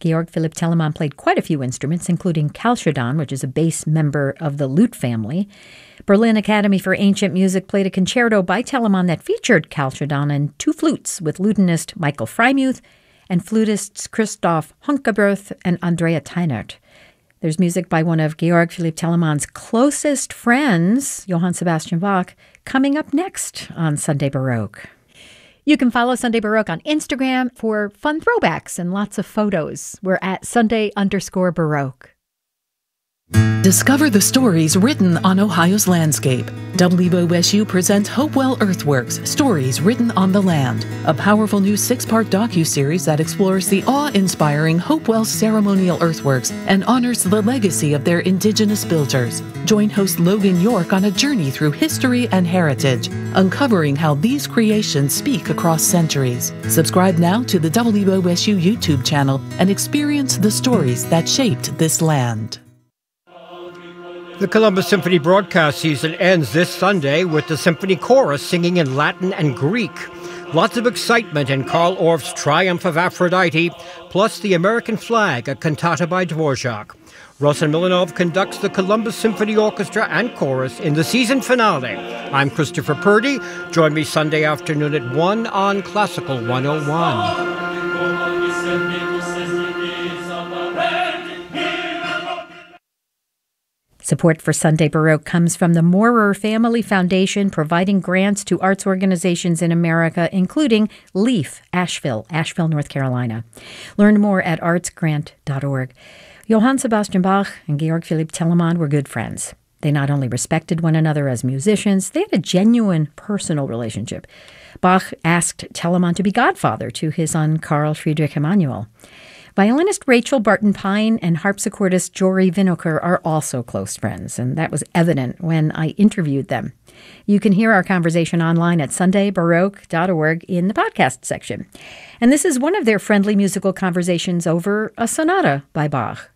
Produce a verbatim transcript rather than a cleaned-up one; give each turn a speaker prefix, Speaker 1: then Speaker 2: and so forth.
Speaker 1: Georg Philipp Telemann played quite a few instruments, including Chalcedon, which is a bass member of the lute family. Berlin Academy for Ancient Music played a concerto by Telemann that featured Chalcedon and two flutes with lutenist Michael Freimuth and flutists Christoph Hunkeberth and Andrea Teinert. There's music by one of Georg Philipp Telemann's closest friends, Johann Sebastian Bach, coming up next on Sunday Baroque.
Speaker 2: You can follow Sunday Baroque on Instagram for fun throwbacks and lots of photos. We're at Sunday underscore Baroque.
Speaker 3: Discover the stories written on Ohio's landscape. W O S U presents Hopewell Earthworks, Stories Written on the Land, a powerful new six-part docuseries that explores the awe-inspiring Hopewell ceremonial earthworks and honors the legacy of their indigenous builders. Join host Logan York on a journey through history and heritage, uncovering how these creations speak across centuries. Subscribe now to the W O S U YouTube channel and experience the stories that shaped this land.
Speaker 4: The Columbus Symphony broadcast season ends this Sunday with the Symphony Chorus singing in Latin and Greek. Lots of excitement in Karl Orff's Triumph of Aphrodite, plus the American flag, a cantata by Dvorak. Rosen Milanov conducts the Columbus Symphony Orchestra and Chorus in the season finale. I'm Christopher Purdy. Join me Sunday afternoon at one on Classical one oh one.
Speaker 1: Support for Sunday Baroque comes from the Moorer Family Foundation, providing grants to arts organizations in America, including LEAF, Asheville, Asheville, North Carolina. Learn more at arts grant dot org. Johann Sebastian Bach and Georg Philipp Telemann were good friends. They not only respected one another as musicians, they had a genuine personal relationship. Bach asked Telemann to be godfather to his son Carl Friedrich Emanuel. Violinist Rachel Barton Pine and harpsichordist Jory Vinokur are also close friends, and that was evident when I interviewed them. You can hear our conversation online at sunday baroque dot org in the podcast section. And this is one of their friendly musical conversations over a sonata by Bach.